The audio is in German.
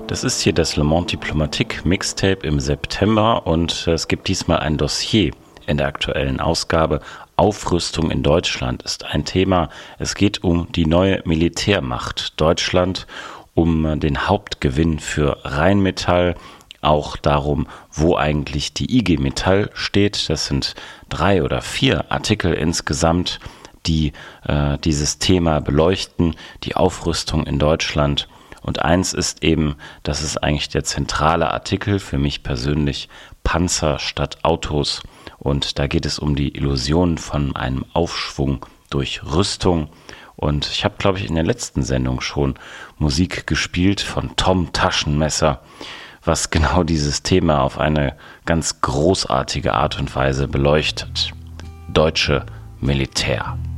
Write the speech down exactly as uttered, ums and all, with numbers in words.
Das ist hier das Le Monde Diplomatique Mixtape im September und es gibt diesmal ein Dossier in der aktuellen Ausgabe. Aufrüstung in Deutschland ist ein Thema. Es geht um die neue Militärmacht Deutschland, um den Hauptgewinn für Rheinmetall, auch darum, wo eigentlich die I G Metall steht. Das sind drei oder vier Artikel insgesamt, die äh, dieses Thema beleuchten, die Aufrüstung in Deutschland. Und eins ist eben, das ist eigentlich der zentrale Artikel für mich persönlich, Panzer statt Autos. Und da geht es um die Illusion von einem Aufschwung durch Rüstung. Und ich habe, glaube ich, in der letzten Sendung schon Musik gespielt von Tom Taschenmesser, was genau dieses Thema auf eine ganz großartige Art und Weise beleuchtet. Deutsche Militär.